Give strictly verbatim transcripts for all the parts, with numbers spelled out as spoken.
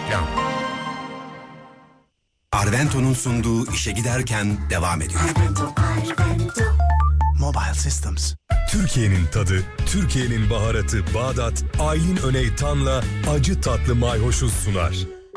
Reklam. Arvento'nun sunduğu işe giderken devam ediyor. Arvento, Arvento. Mobile Systems. Türkiye'nin tadı, Türkiye'nin baharatı Bağdat, Aylin Öney Tan'la acı tatlı mayhoşu sunar.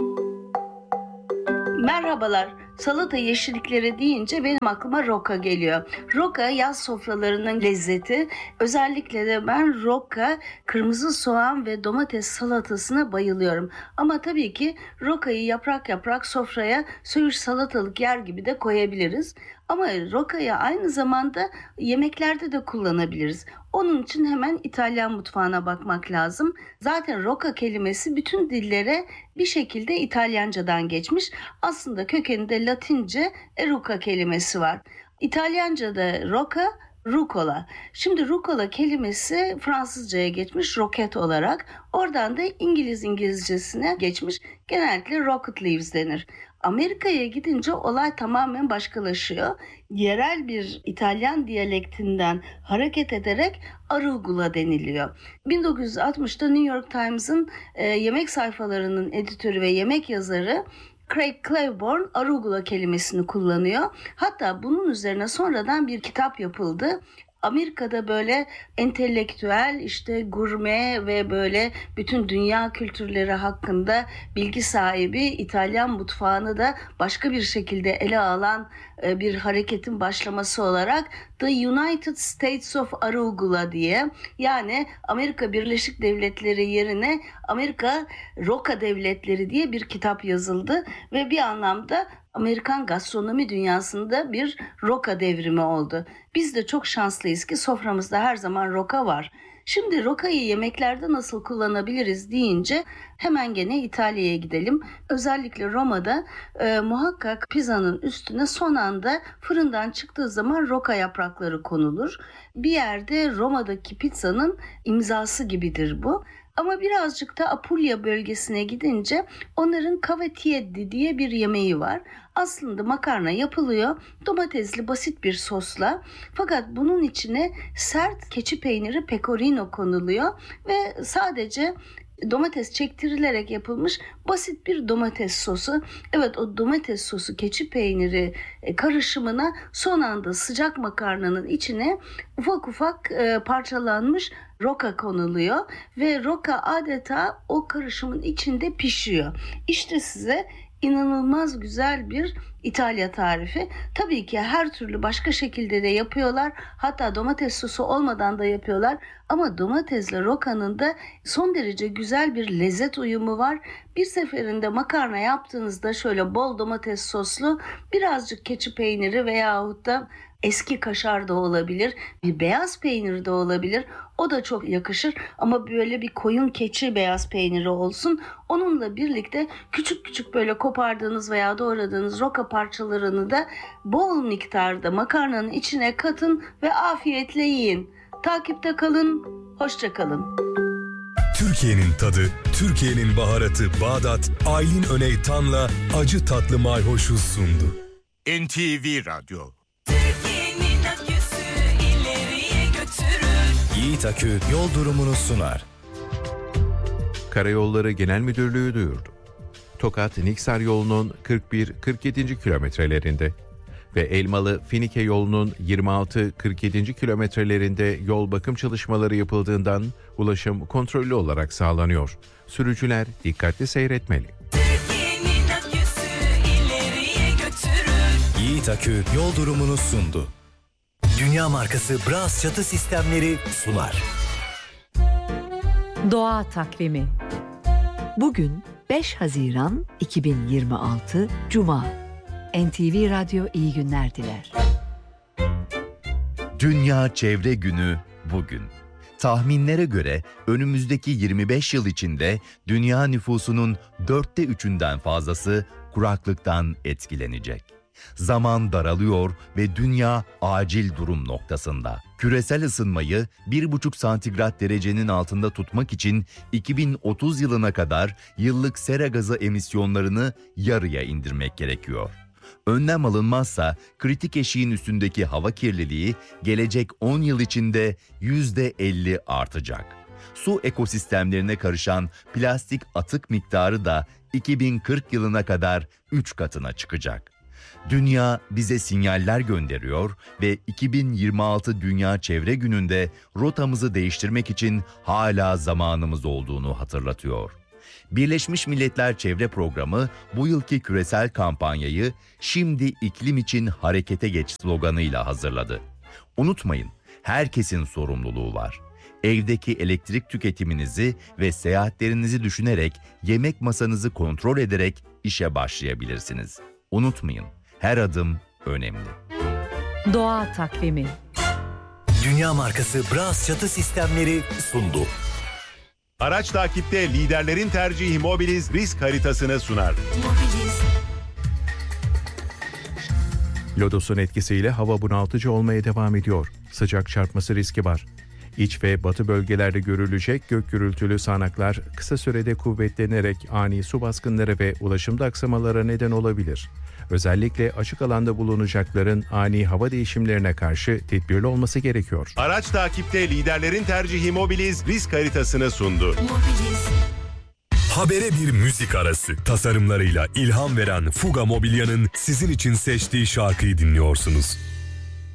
Merhabalar. Salata yeşillikleri deyince benim aklıma roka geliyor. Roka yaz sofralarının lezzeti. Özellikle de ben roka, kırmızı soğan ve domates salatasına bayılıyorum. Ama tabii ki rokayı yaprak yaprak sofraya söğüş salatalık yer gibi de koyabiliriz. Ama rokayı aynı zamanda yemeklerde de kullanabiliriz. Onun için hemen İtalyan mutfağına bakmak lazım. Zaten roka kelimesi bütün dillere bir şekilde İtalyancadan geçmiş. Aslında kökeninde Latince eruca kelimesi var. İtalyanca'da roka, rucola. Şimdi rucola kelimesi Fransızca'ya geçmiş roket olarak. Oradan da İngiliz İngilizcesine geçmiş. Genellikle rocket leaves denir. Amerika'ya gidince olay tamamen başkalaşıyor. Yerel bir İtalyan diyalektinden hareket ederek arugula deniliyor. bin dokuz yüz altmışta New York Times'ın e, yemek sayfalarının editörü ve yemek yazarı Craig Claiborne arugula kelimesini kullanıyor. Hatta bunun üzerine sonradan bir kitap yapıldı. Amerika'da böyle entelektüel, işte gurme ve böyle bütün dünya kültürleri hakkında bilgi sahibi İtalyan mutfağını da başka bir şekilde ele alan bir hareketin başlaması olarak The United States of Arugula diye, yani Amerika Birleşik Devletleri yerine Amerika Roka Devletleri diye bir kitap yazıldı ve bir anlamda Amerikan gastronomi dünyasında bir roka devrimi oldu. Biz de çok şanslıyız ki soframızda her zaman roka var. Şimdi rokayı yemeklerde nasıl kullanabiliriz deyince hemen gene İtalya'ya gidelim. Özellikle Roma'da e, muhakkak pizzanın üstüne son anda fırından çıktığı zaman roka yaprakları konulur. Bir yerde Roma'daki pizzanın imzası gibidir bu. Ama birazcık da Apulya bölgesine gidince onların cavatieddi diye bir yemeği var. Aslında makarna yapılıyor domatesli basit bir sosla, fakat bunun içine sert keçi peyniri pecorino konuluyor ve sadece domates çektirilerek yapılmış basit bir domates sosu. Evet, o domates sosu keçi peyniri karışımına son anda sıcak makarnanın içine ufak ufak parçalanmış roka konuluyor ve roka adeta o karışımın içinde pişiyor. İşte size İnanılmaz güzel bir İtalya tarifi. Tabii ki her türlü başka şekilde de yapıyorlar. Hatta domates sosu olmadan da yapıyorlar. Ama domatesle rokanın da son derece güzel bir lezzet uyumu var. Bir seferinde makarna yaptığınızda şöyle bol domates soslu, birazcık keçi peyniri veyahut da eski kaşar da olabilir, bir beyaz peynir de olabilir. O da çok yakışır ama böyle bir koyun keçi beyaz peyniri olsun. Onunla birlikte küçük küçük böyle kopardığınız veya doğradığınız roka parçalarını da bol miktarda makarnanın içine katın ve afiyetle yiyin. Takipte kalın, hoşça kalın. Türkiye'nin tadı, Türkiye'nin baharatı Bağdat, Aylin Öney Tan'la acı tatlı mayhoşu sundu. N T V Radyo. Türkiye'nin aküsü ileriye götürür. Yiğit Akü yol durumunu sunar. Karayolları Genel Müdürlüğü duyurdu. Tokat-Niksar yolunun kırk bir kırk yedinci kilometrelerinde ve Elmalı-Finike yolunun yirmi altı kırk yedinci kilometrelerinde yol bakım çalışmaları yapıldığından ulaşım kontrollü olarak sağlanıyor. Sürücüler dikkatli seyretmeli. Türkiye'nin aküsü ileriye götürür. Yiğit Akü yol durumunu sundu. Dünya markası Bras çatı sistemleri sunar. Doğa takvimi. Bugün beş Haziran iki bin yirmi altı Cuma. N T V Radyo iyi günler diler. Dünya Çevre Günü bugün. Tahminlere göre önümüzdeki yirmi beş yıl içinde dünya nüfusunun dörtte üçünden fazlası kuraklıktan etkilenecek. Zaman daralıyor ve dünya acil durum noktasında. Küresel ısınmayı bir buçuk santigrat derecenin altında tutmak için iki bin otuz yılına kadar yıllık sera gazı emisyonlarını yarıya indirmek gerekiyor. Önlem alınmazsa kritik eşiğin üstündeki hava kirliliği gelecek on yıl içinde yüzde elli artacak. Su ekosistemlerine karışan plastik atık miktarı da iki bin kırk yılına kadar üç katına çıkacak. Dünya bize sinyaller gönderiyor ve iki bin yirmi altı Dünya Çevre Günü'nde rotamızı değiştirmek için hala zamanımız olduğunu hatırlatıyor. Birleşmiş Milletler Çevre Programı bu yılki küresel kampanyayı "Şimdi iklim için harekete geç" sloganıyla hazırladı. Unutmayın, herkesin sorumluluğu var. Evdeki elektrik tüketiminizi ve seyahatlerinizi düşünerek, yemek masanızı kontrol ederek işe başlayabilirsiniz. Unutmayın, her adım önemli. Doğa takvimi. Dünya markası Bras çatı sistemleri sundu. Araç takipte liderlerin tercihi Mobiliz risk haritasını sunar. Lodos'un etkisiyle hava bunaltıcı olmaya devam ediyor. Sıcak çarpması riski var. İç ve batı bölgelerde görülecek gök gürültülü sağanaklar kısa sürede kuvvetlenerek ani su baskınları ve ulaşımda aksamalara neden olabilir. Özellikle açık alanda bulunacakların ani hava değişimlerine karşı tedbirli olması gerekiyor. Araç takipte liderlerin tercihi Mobiliz risk haritasını sundu. Habere bir müzik arası. Tasarımlarıyla ilham veren Fuga Mobilya'nın sizin için seçtiği şarkıyı dinliyorsunuz.